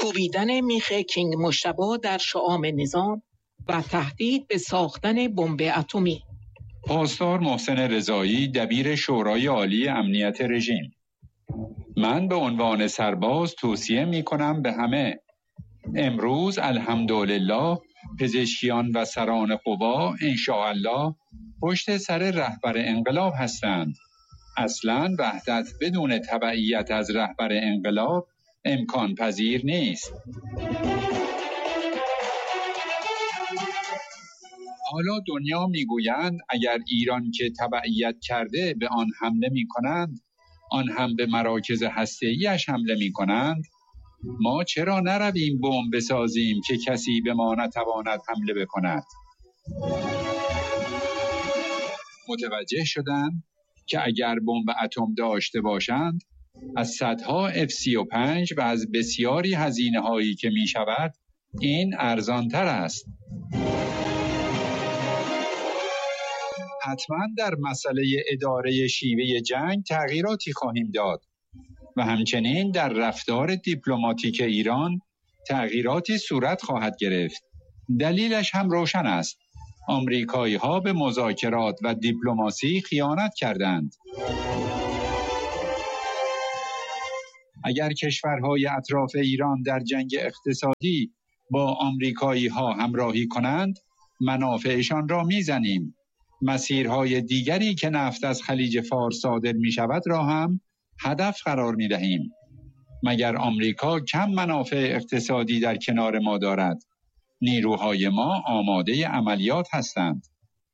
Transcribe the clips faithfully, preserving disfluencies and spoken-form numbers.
کوبیدن میخ کینگ مجتبی در شعام نظام و تهدید به ساختن بمب اتمی. پاسدار محسن رضایی، دبیر شورای عالی امنیت رژیم: من به عنوان سرباز توصیه می کنم به همه، امروز الحمدلله پزشکیان و سران قوا انشاءالله پشت سر رهبر انقلاب هستند. اصلاً وحدت بدون تبعیت از رهبر انقلاب امکان پذیر نیست. حالا دنیا میگویند اگر ایران که تبعیت کرده به آن حمله می کنند، آن هم به مراکز هسته‌ایش حمله می کنند. ما چرا نرویم بمب بسازیم که کسی به ما نتواند حمله بکند؟ متوجه شدند که اگر بمب اتم داشته باشند، از صدها اف سی و پنج و از بسیاری هزینه هایی که می شود، این ارزانتر است. حتما در مسئله اداره شیوه جنگ تغییراتی خواهیم داد و همچنین در رفتار دیپلماتیک ایران تغییراتی صورت خواهد گرفت. دلیلش هم روشن است. آمریکایی ها به مذاکرات و دیپلماسی خیانت کردند. اگر کشورهای اطراف ایران در جنگ اقتصادی با آمریکایی ها همراهی کنند، منافعشان را میزنیم. مسیرهای دیگری که نفت از خلیج فارس صادر می شود را هم هدف قرار می دهیم. مگر آمریکا کم منافع اقتصادی در کنار ما دارد؟ نیروهای ما آماده عملیات هستند.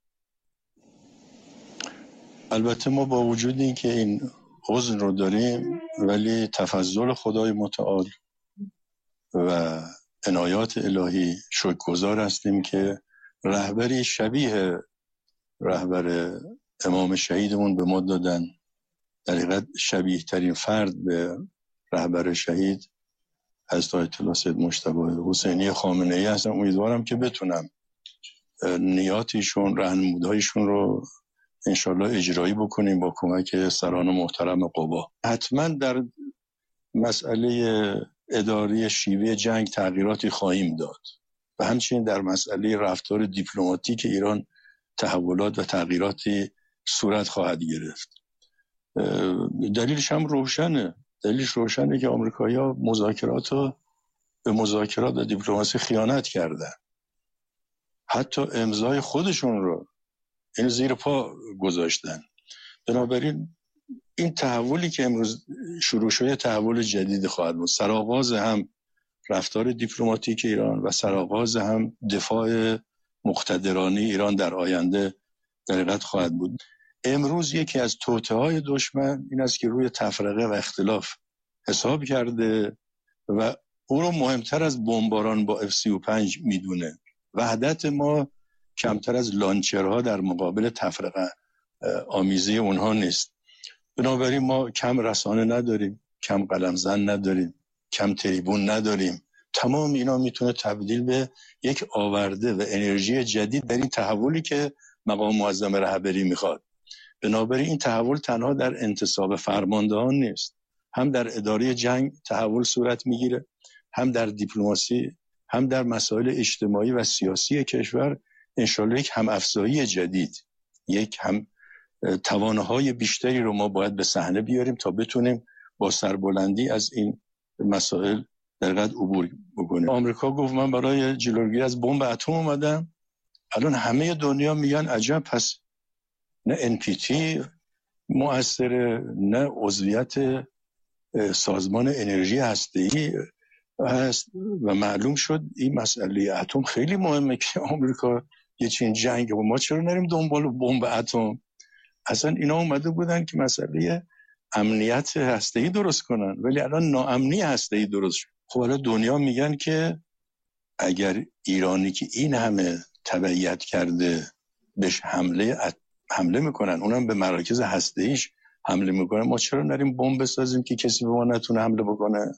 البته ما با وجود این که این حزن رو داریم، ولی تفضل خدای متعال و عنایات الهی شکرگزار هستیم که رهبری شبیه رهبر امام شهیدمون به ما دادن. در حقیقت شبیه ترین فرد به رهبر شهید حضرت آیت الله سید مجتبی حسینی خامنه‌ای هستم. امیدوارم که بتونم نیاتیشون، راهنمودهایشون رو انشالله اجرایی بکنیم با کمک سران محترم قوا. حتما در مسئله اداره شیوه جنگ تغییراتی خواهیم داد و همچنین در مسئله رفتار دیپلماتیک ایران تحولات و تغییراتی صورت خواهد گرفت. دلیلش هم روشنه. دلیلش روشنه که آمریکایی‌ها مذاکرات رو به مذاکرات و دیپلماسی خیانت کردن. حتی امضای خودشون رو این زیر پا گذاشتن. بنابراین این تحولی که امروز شروع شده تحول جدید خواهد بود. سرآغاز هم رفتار دیپلماتیک ایران و سرآغاز هم دفاع مقتدرانه ایران در آینده در حقیقت خواهد بود. امروز یکی از توطئه‌های دشمن این است که روی تفرقه و اختلاف حساب کرده و او رو مهمتر از بمباران با اف سی و پنج میدونه. وحدت ما کمتر از لانچرها در مقابل تفرقه آمیزی اونها نیست. بنابراین ما کم رسانه نداریم، کم قلمزن نداریم، کم تریبون نداریم. تمام اینا میتونه تبدیل به یک آورده و انرژی جدید در این تحولی که مقام معظم رهبری میخواد. بنابراین این تحول تنها در انتصاب فرماندهان نیست، هم در اداره جنگ تحول صورت میگیره، هم در دیپلماسی، هم در مسائل اجتماعی و سیاسی کشور. انشالله یک هم افزایی جدید، یک هم توانایی بیشتری رو ما باید به صحنه بیاریم تا بتونیم با سربلندی از این مسائل در حقیقت عبور بکنیم. آمریکا گفت من برای جلوگیری از بمب اتم اومدم. الان همه دنیا میگن عجب، پس نه ان پی تی مؤثره، نه عضویت سازمان انرژی هسته‌ای هست و معلوم شد این مسئله اتم خیلی مهمه که آمریکا یه چین جنگ و ما چرا نریم دنبال بمب اتم. اصلا اینا اومده بودن که مسئله امنیت هسته‌ای درست کنن، ولی الان ناامنی هسته‌ای درست شد. خب الان دنیا میگن که اگر ایرانی که این همه تبعیت کرده بهش حمله حمله میکنن، اونم به مراکز هسته‌ایش حمله میکنن، ما چرا نریم بمب بسازیم که کسی به ما نتونه حمله بکنه؟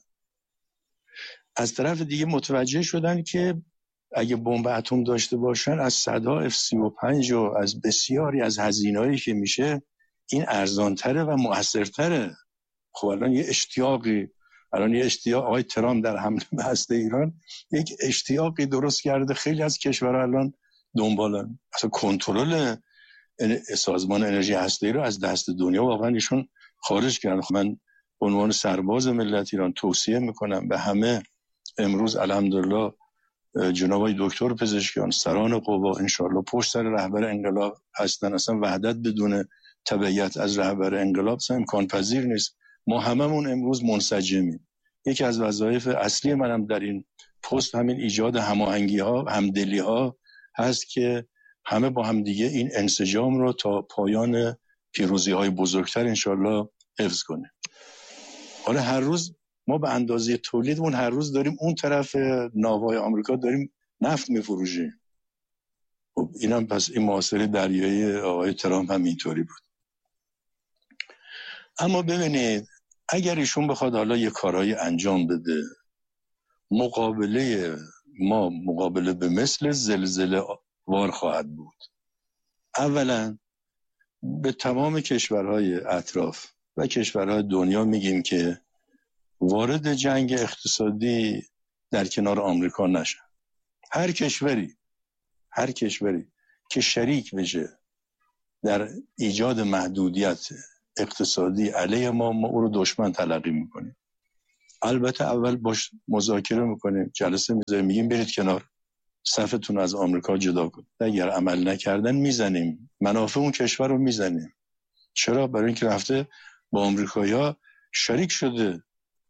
از طرف دیگه متوجه شدن که اگه بمب اتم داشته باشن از صدها اف سی و پنج و از بسیاری از هزینه‌ای که میشه این ارزانتره و مؤثرتره. خب الان یه اشتیاقی الان یه اشتیاق آقای ترامپ در حمله به هسته ایران یک اشتیاقی درست کرده، خیلی از کشورها الان دنبالن اصلا کنترل سازمان انرژی هسته‌ای رو از دست دنیا واقعا ایشون خارج کردن. من به عنوان سرباز ملت ایران توصیه میکنم به همه، امروز الحمدلله جناب آقای دکتر پزشکیان سران قوا انشالله پشت سر رهبر انقلاب هستن، اصلا وحدت بدون تبعیت از رهبر انقلاب اصلا امکان پذیر نیست. ما هممون امروز منسجمیم. یکی از وظایف اصلی منم در این پست همین ایجاد هماهنگی ها، همدلی ها هست که همه با هم دیگه این انسجام رو تا پایان پیروزی های بزرگتر انشالله حفظ کنیم. حالا هر روز ما به اندازه تولیدمون هر روز داریم اون طرف ناوهای آمریکا داریم نفت میفروشیم. خب اینم پس این محاصره دریایی آقای ترامپ هم اینطوری بود. اما ببینید اگر ایشون بخواد حالا یه کارهای انجام بده، مقابله ما مقابله به مثل زلزله وار خواهد بود. اولا به تمام کشورهای اطراف و کشورهای دنیا میگیم که وارد جنگ اقتصادی در کنار آمریکا نشن. هر کشوری هر کشوری که شریک بشه در ایجاد محدودیت اقتصادی علیه ما، ما او رو دشمن تلقی میکنیم. البته اول باش مذاکره میکنیم، جلسه میذاریم، میگیم برید کنار، صفتون از آمریکا جدا کن. اگر عمل نکردن میزنیم، منافع اون کشور رو میزنیم. چرا؟ برای اینکه رفته با آمریکایی‌ها شریک شده.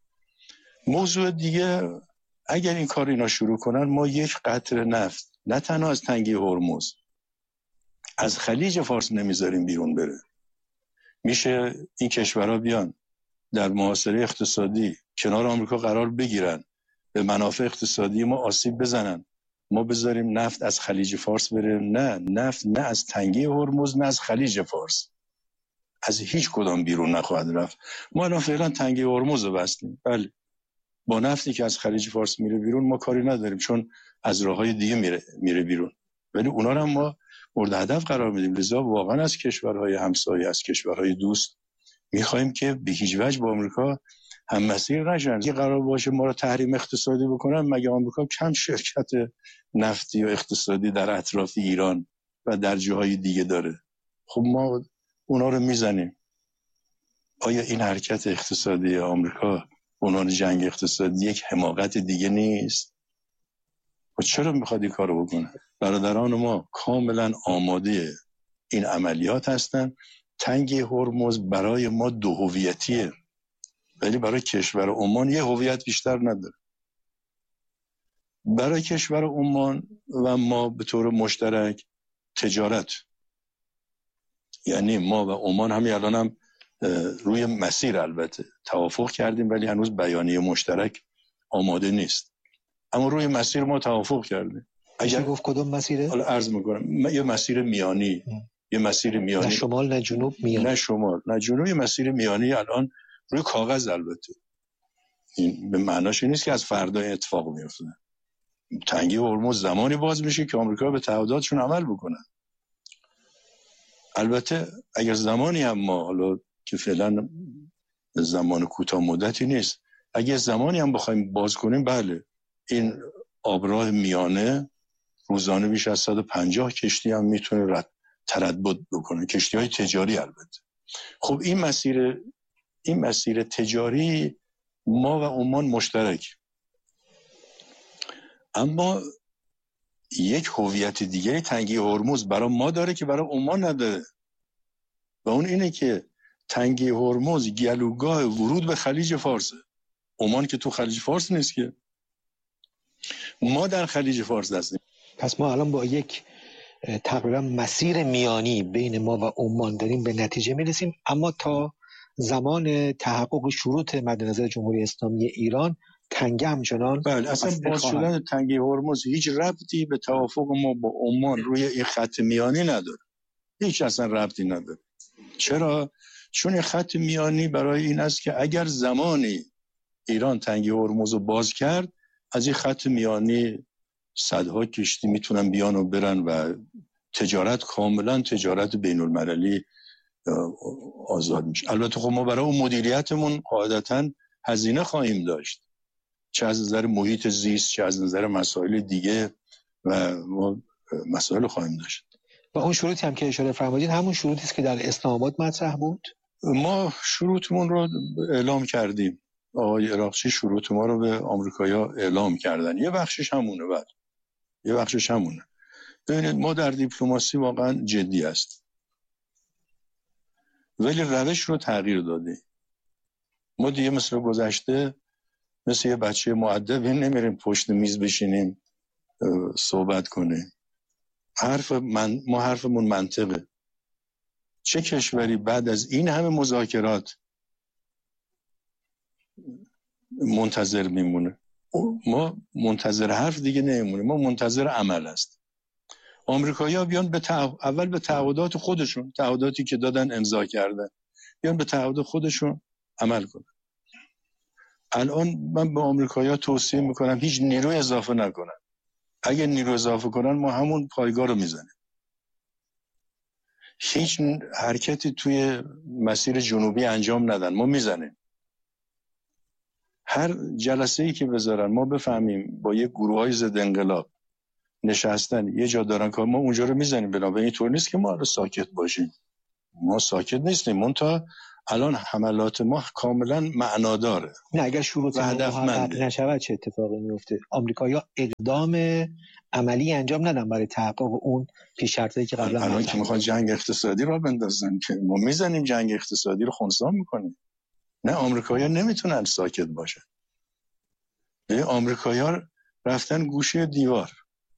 موضوع دیگه، اگر این کار اینا شروع کنن، ما یک قطره نفت نه تنها از تنگه هرمز، از خلیج فارس نمیذاریم بیرون بره. میشه این کشورها بیان در محاصره اقتصادی کنار آمریکا قرار بگیرن، به منافع اقتصادی ما آسیب بزنن، ما بذاریم نفت از خلیج فارس بره؟ نه، نفت نه از تنگه هرمز نه از خلیج فارس، از هیچ کدام بیرون نخواهد رفت. ما الان فعلا تنگه هرمز رو بستیم، بله، با نفتی که از خلیج فارس میره بیرون ما کاری نداریم چون از راههای دیگه میره میره بیرون، ولی اونا رو هم ما مورد هدف قرار میدیم. لذا واقعا از کشورهای همسایه، از کشورهای دوست میخوایم که به هیچ وجه با آمریکا هم مسیر نشن. اگه قرار باشه ما رو تحریم اقتصادی بکنن، مگه آمریکا کم شرکت نفتی و اقتصادی در اطراف ایران و در جاهای دیگه داره؟ خب ما اونا رو میزنیم. آیا این حرکت اقتصادی آمریکا عنوان جنگ اقتصادی یک حماقت دیگه نیست؟ و چرا میخواد این کارو بکنه؟ برادران ما کاملا آماده این عملیات هستن. تنگه هرمز برای ما دو هویتیه، ولی برای کشور عمان یه هویت بیشتر نداره. برای کشور عمان و ما به طور مشترک تجارت، یعنی ما و عمان همین الان هم روی مسیر البته توافق کردیم، ولی هنوز بیانیه مشترک آماده نیست، اما روی مسیر ما توافق کردیم. اگر گفت کدوم مسیره؟ حالا عرض میکنم یه مسیر میانی ام. یه مسیر میانی، نه شمال نه جنوب، میانی. نه شمال نه جنوب، یه مسیر میانی الان روی کاغذ. البته این به معناش نیست که از فردا اتفاق میفته. تنگه هرمز زمانی باز میشه که آمریکا به تعهداتشون عمل بکنن. البته اگر زمانی هم ما، حالا که فعلا زمان کوتاه مدتی نیست، اگر زمانی هم بخوایم باز کنیم، بله، این آبراه میانه روزانه بیش از صد و پنجاه کشتی هم میتونه رد تردد بکنه، کشتی های تجاری. البته خب این مسیر این مسیر تجاری ما و عمان مشترک، اما یک هویت دیگه تنگه هرمز برای ما داره که برای عمان نداره، و اون اینه که تنگه هرمز گلوگاه ورود به خلیج فارسه. عمان که تو خلیج فارس نیست، که ما در خلیج فارس هستیم. پس ما الان با یک تقریبا مسیر میانی بین ما و عمان داریم به نتیجه میرسیم، اما تا زمان تحقق شروط مد نظر جمهوری اسلامی ایران تنگه همچنان. بله، اصلا باز شدن تنگه هرمز هیچ ربطی به توافق ما با عمان روی این خط میانی نداره، هیچ اصلا ربطی نداره. چرا؟ چون این خط میانی برای این است که اگر زمانی ایران تنگه هرمز رو باز کرد، از این خط میانی صدها کشتی میتونن بیان و برن و تجارت کاملا تجارت بین المللی آزاد میشه. البته خب ما برای اون مدیریتمون قاعدتاً هزینه خواهیم داشت، چه از نظر محیط زیست چه از نظر مسائل دیگه و ما مسائل خواهیم داشت. و اون شروطی هم که اشاره فرمودین همون شروطی است که در اسلام آباد مطرح بود؟ ما شروطمون رو اعلام کردیم. آقای عراقچی شروط ما رو به آمریکایی‌ها اعلام کردن. یه بخشش همونه، بعد یه بخشش همونه. ببینید ما در دیپلماسی واقعا جدی است، ولی روش رو تغییر دادیم. ما دیگه مثل گذشته مثل یه بچه مؤدب نمیریم پشت میز بشینیم صحبت کنیم. حرف من ما حرفمون منطقه. چه کشوری بعد از این همه مذاکرات منتظر میمونه؟ ما منتظر حرف دیگه نمیمونه، ما منتظر عمل است. آمریکایی‌ها بیان به تعهد، اول به تعهدات خودشون، تعهداتی که دادن امضا کردن، بیان به تعهد خودشون عمل کنن. الان من به آمریکایی‌ها توصیه میکنم هیچ نیروی اضافه نکنن. اگه نیرو اضافه کنن ما همون پایگاه رو میزنیم. هیچ حرکتی توی مسیر جنوبی انجام ندن، ما میزنیم. هر جلسه‌ای که بذارن ما بفهمیم با یه گروه‌های ضد انقلاب نشستن یه جا دارن که ما اونجا رو میزنیم. بنابراین اینطور نیست که ما رو ساکت باشیم. ما ساکت نیستیم، منتها الان حملات ما کاملا معناداره. نه اگر شروط محقق نشود چه اتفاقی میفته؟ آمریکایی‌ها اقدام عملی انجام ندن برای تحقق اون پیش شرطایی که قبلا الان که میخوان جنگ اقتصادی را بندازن که ما میزنیم جنگ اقتصادی رو خنثی میکنیم. نه آمریکایی‌ها نمیتونن ساکت باشن. به آمریکایی‌ها رفتن گوشه دیوار.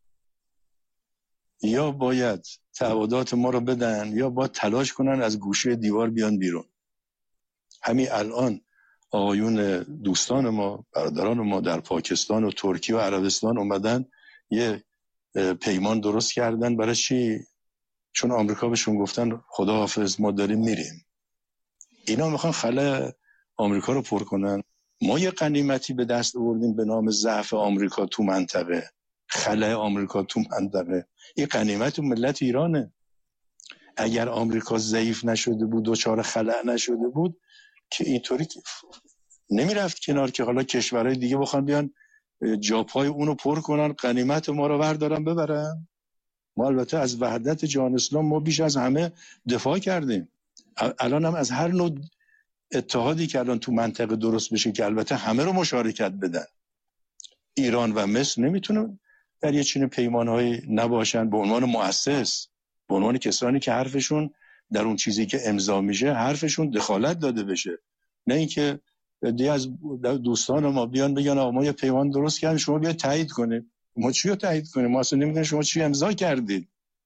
یا باید تعهدات ما رو بدن یا باید تلاش کنن از گوشه دیوار بیان بیرون. همین الان آقایون دوستان ما، برادران ما در پاکستان و ترکیه و عربستان اومدن یه پیمان درست کردن. برای چی؟ چون آمریکا بهشون گفتن خداحافظ ما داریم میریم. اینا میخوان خلا آمریکا رو پر کنن. ما یه غنیمتی به دست آوردیم به نام ضعف آمریکا تو منطقه، خلا آمریکا تو منطقه. این غنیمت ملت ایرانه. اگر آمریکا ضعیف نشده بود، دچار خلا نشده بود که اینطوری نمیرفت کنار که حالا کشورهای دیگه بخوان بیان جاپای اونو پر کنن، غنیمت ما رو بردارن ببرن. ما البته از وحدت جهان اسلام ما بیش از همه دفاع کردیم. الان هم از هر نوع اتحادی که الان تو منطقه درست بشه که البته همه رو مشارکت بدن. ایران و مصر نمیتونه در یه چنین پیمان‌های نباشن به عنوان مؤسس، به عنوان کسانی که حرفشون در اون چیزی که امضا میشه حرفشون دخالت داده بشه. نه اینکه دی از دوستان ما بیان بگن آقا ما یه پیمان درست کردیم شما بیا تایید کنید. ما چی رو تایید کنیم؟ ما اصلا نمیدونیم شما چی امضا کردید.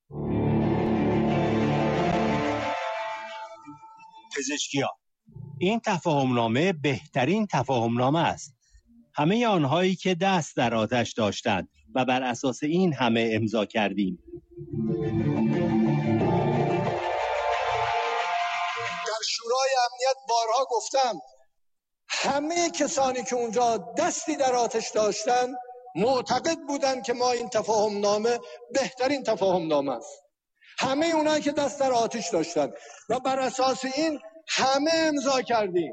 پزشکی‌ها این تفاهمنامه بهترین تفاهمنامه است. همه آنهایی که دست در آتش داشتند و بر اساس این همه امضا کردیم. در شورای امنیت بارها گفتم همه کسانی که اونجا دستی در آتش داشتن معتقد بودند که ما این تفاهمنامه بهترین تفاهمنامه است. همه اونایی که دست در آتش داشتن و بر اساس این همه امضا کردیم.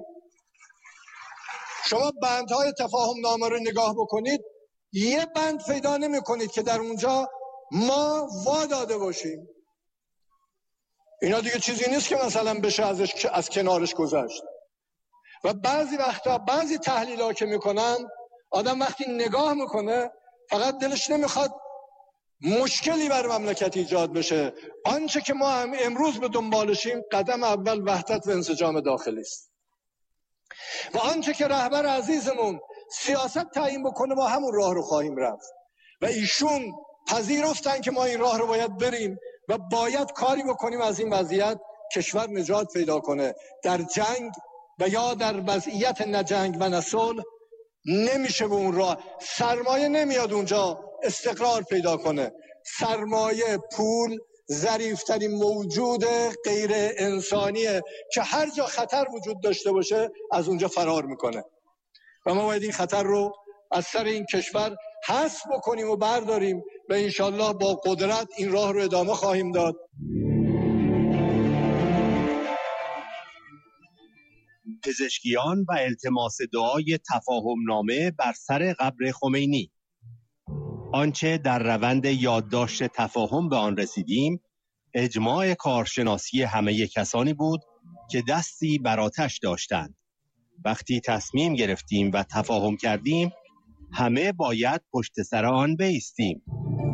شما بندهای تفاهمنامه رو نگاه بکنید، یه بند پیدا نمی کنید که در اونجا ما وا داده باشیم. اینا دیگه چیزی نیست که مثلا بشه ازش از کنارش گذشت. و بعضی وقتا بعضی تحلیل‌ها که میکنن آدم وقتی نگاه میکنه فقط دلش نمیخواد مشکلی بر مملکت ایجاد بشه. آنچه که ما هم امروز به دنبالشیم قدم اول وحدت و انسجام داخلی است و آنچه که رهبر عزیزمون سیاست تعیین بکنه ما همون راه رو خواهیم رفت و ایشون پذیرفتن که ما این راه رو باید بریم و باید کاری بکنیم از این وضعیت کشور نجات پیدا کنه. در جنگ و یا در وضعیت نه جنگ و نه صلح نمیشه به اون راه. سرمایه نمیاد اونجا استقرار پیدا کنه. سرمایه پول ظریفترین موجود غیر انسانیه که هر جا خطر وجود داشته باشه از اونجا فرار میکنه و ما باید این خطر رو از سر این کشور حذف بکنیم و برداریم و انشالله با قدرت این راه رو ادامه خواهیم داد. پزشکیان و التماس دعای تفاهم نامه بر سر قبر خمینی. آنچه در روند یادداشت تفاهم به آن رسیدیم، اجماع کارشناسی همه کسانی بود که دستی بر آتش داشتند. وقتی تصمیم گرفتیم و تفاهم کردیم، همه باید پشت سر آن بایستیم.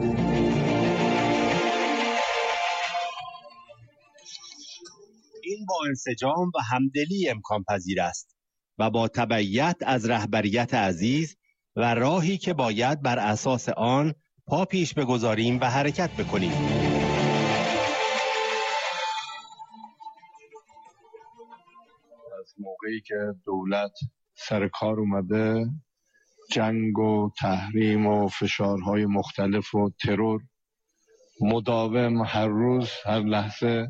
این با انسجام و همدلی امکان پذیر است و با تبعیت از رهبریت عزیز و راهی که باید بر اساس آن پا پیش بگذاریم و حرکت بکنیم. از موقعی که دولت سر کار اومده، جنگ و تحریم و فشارهای مختلف و ترور مداوم هر روز هر لحظه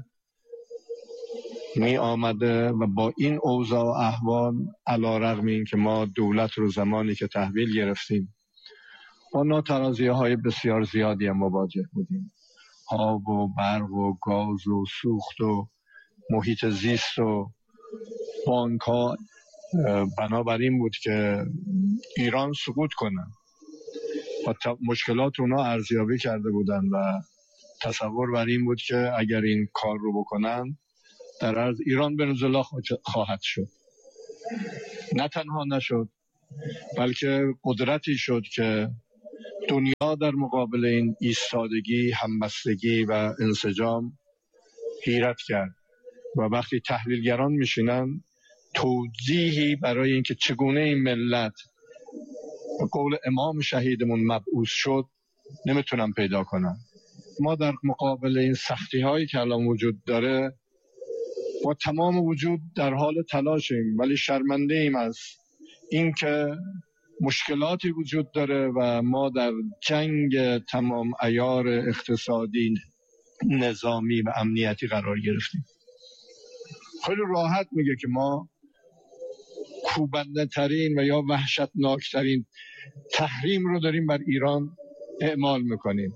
می آمده و با این اوضاع و احوال علیرغم این که ما دولت رو زمانی که تحویل گرفتیم با ناترازی‌های بسیار زیادی هم مواجه بودیم. آب و برق و گاز و سوخت و محیط زیست و بانک‌ها بنابراین بود که ایران سقوط کنه و مشکلات اونا ارزیابی کرده بودن و تصور بر این بود که اگر این کار رو بکنن در عرض ایران به نزولا خواهد شد. نه تنها نشد، بلکه قدرتی شد که دنیا در مقابل این ایستادگی، همبستگی و انسجام حیرت کرد و وقتی تحلیلگران میشینن توضیحی برای اینکه چگونه این ملت به قول امام شهیدمون مبعوث شد نمیتونم پیدا کنم. ما در مقابل این سختی هایی که الان وجود داره با تمام وجود در حال تلاشیم، ولی شرمنده ایم از اینکه مشکلاتی وجود داره و ما در جنگ تمام عیار اقتصادی، نظامی و امنیتی قرار گرفتیم. خیلی راحت میگه که ما کوبنده ترین و یا وحشتناک ترین تحریم رو داریم بر ایران اعمال میکنیم.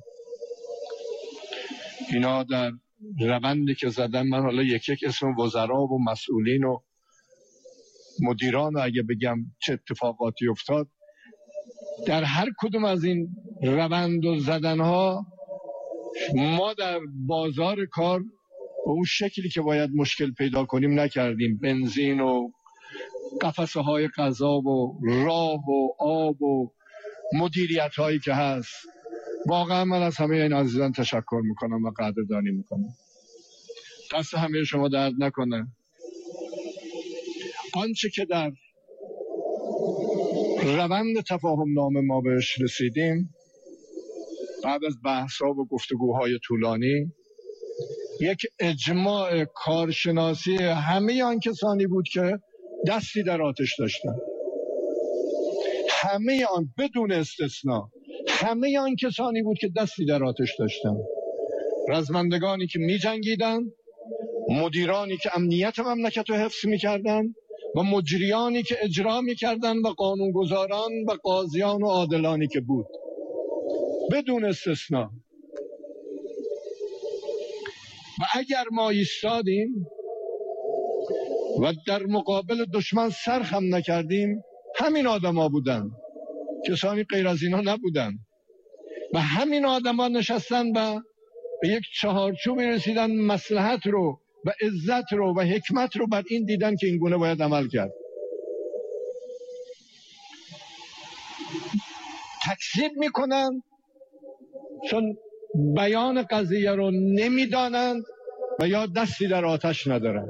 اینا در روندی که زدن، من حالا یک یک اسم وزرا و مسئولین و مدیران اگه بگم چه اتفاقاتی افتاد، در هر کدوم از این روند و زدنها ما در بازار کار به اون شکلی که باید مشکل پیدا کنیم نکردیم. بنزین و قفسه های غذا و راه و آب و مدیریت هایی که هست، واقعا من از همه این عزیزان تشکر میکنم و قدردانی میکنم. دست همه شما درد نکنه. آنچه که در روند تفاهم نامه ما بهش رسیدیم بعد از بحث‌ها و گفتگوهای طولانی، یک اجماع کارشناسی همه آن کسانی بود که دستی در آتش داشتن. همه آن بدون استثناء، همه آن کسانی بود که دستی در آتش داشتن. رزمندگانی که می جنگیدن، مدیرانی که امنیت مملکت رو حفظ می کردن و مجریانی که اجرا می کردن و قانونگذاران و قاضیان و عادلانی که بود، بدون استثناء. و اگر ما ایستادیم و در مقابل دشمن سرخم نکردیم، همین آدم ها بودن، کسانی غیر از اینا نبودن و همین آدم ها نشستن و به یک چهارچوبی رسیدن، مصلحت رو و عزت رو و حکمت رو بر این دیدن که این گونه باید عمل کرد. تکذیب میکنن چون بیان قضیه رو نمیدانند و یا دستی در آتش ندارن.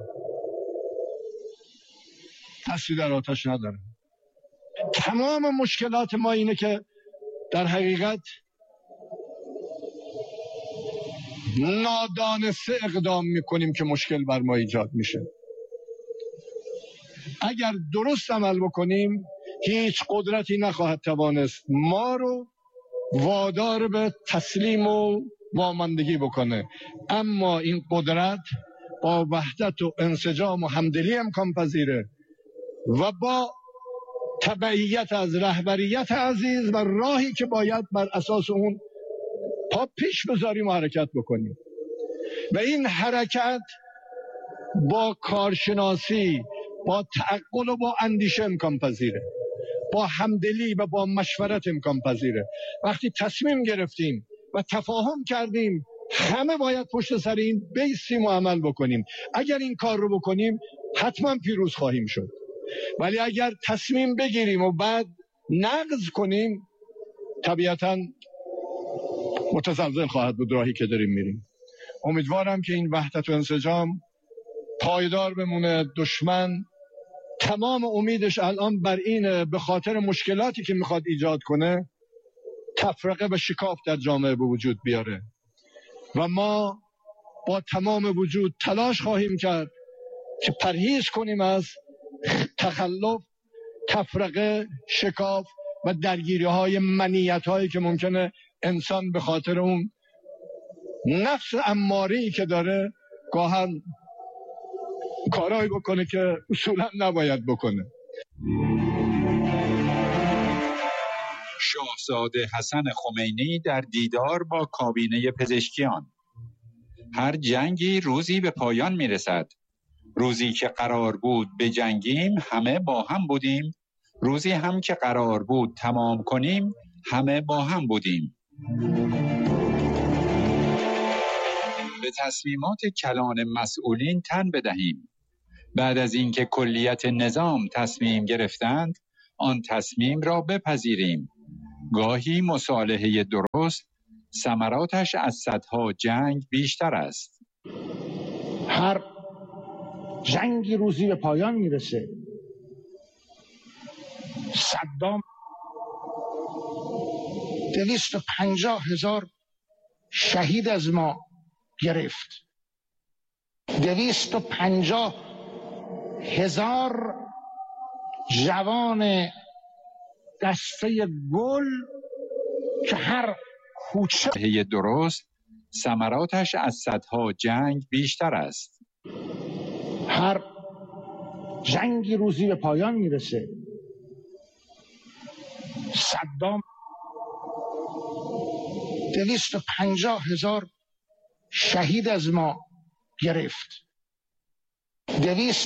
دستی در آتش ندارن. تمام مشکلات ما اینه که در حقیقت نادانسته اقدام میکنیم که مشکل بر ما ایجاد میشه. اگر درست عمل بکنیم هیچ قدرتی نخواهد توانست ما رو وادار به تسلیم و واماندگی بکنه. اما این قدرت با وحدت و انسجام و همدلی امکان پذیره و با تبعیت از رهبریت عزیز و راهی که باید بر اساس اون پا پیش بذاریم و حرکت بکنیم. و این حرکت با کارشناسی، با تعقل و با اندیشه امکان پذیره، با همدلی و با مشورت امکان پذیره. وقتی تصمیم گرفتیم و تفاهم کردیم همه باید پشت سر این بیسیم و عمل بکنیم. اگر این کار رو بکنیم حتما پیروز خواهیم شد. ولی اگر تصمیم بگیریم و بعد نقض کنیم طبیعتاً متزلزل خواهد بود راهی که داریم میریم. امیدوارم که این وحدت و انسجام پایدار بمونه. دشمن تمام امیدش الان بر اینه به خاطر مشکلاتی که میخواد ایجاد کنه تفرقه و شکاف در جامعه به وجود بیاره و ما با تمام وجود تلاش خواهیم کرد که پرهیز کنیم از تخلف، تفرقه، شکاف و درگیری های منیت هایی که ممکنه انسان به خاطر اون نفس اماره‌ای که داره گاهن کارهایی بکنه که اصولا نباید بکنه. شاهزاده حسن خمینی در دیدار با کابینه پزشکیان: هر جنگی روزی به پایان میرسد. روزی که قرار بود بجنگیم همه با هم بودیم. روزی هم که قرار بود تمام کنیم همه با هم بودیم. به تصمیمات کلان مسئولین تن بدهیم. بعد از اینکه کلیت نظام تصمیم گرفتند آن تصمیم را بپذیریم. گاهی مصالحه درست ثمراتش از صدها جنگ بیشتر است. هر جنگی روزی به پایان میرسه. صدام دویست و پنجاه هزار شهید از ما گرفت. دویست و پنجاه هزار جوان دسته گل که هر کوچه درست ثمراتش از صدها جنگ بیشتر است. هر جنگی روزی به پایان میرسه. صدام دویست و پنجاه هزار شهید از ما گرفت. دویست